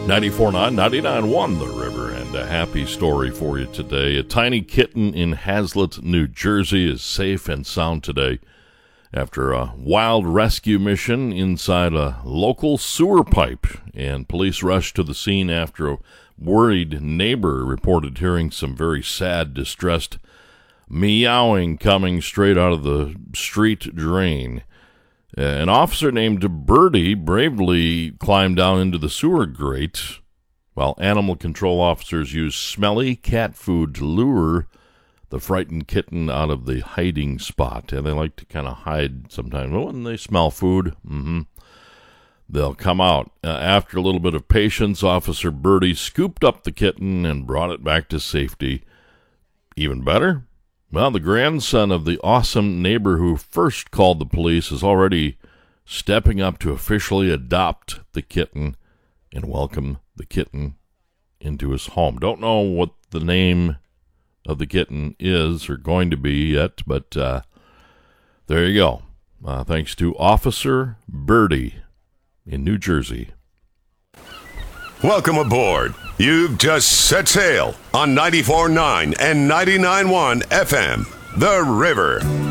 94.9, 99.1 The River, and a happy story for you today. A tiny kitten in Hazlet, New Jersey is safe and sound today after a wild rescue mission inside a local sewer pipe. And police rushed to the scene after a worried neighbor reported hearing some very sad, distressed meowing coming straight out of the street drain. An officer named Birdie bravely climbed down into the sewer grate, while animal control officers used smelly cat food to lure the frightened kitten out of the hiding spot. And they like to kind of hide sometimes. When they smell food, they'll come out. After a little bit of patience, Officer Birdie scooped up the kitten and brought it back to safety. Even better? Well, the grandson of the awesome neighbor who first called the police is already stepping up to officially adopt the kitten and welcome the kitten into his home. Don't know what the name of the kitten is or going to be yet, but there you go. Thanks to Officer Birdie in New Jersey. Welcome aboard. You've just set sail on 94.9 and 99.1 FM, The River.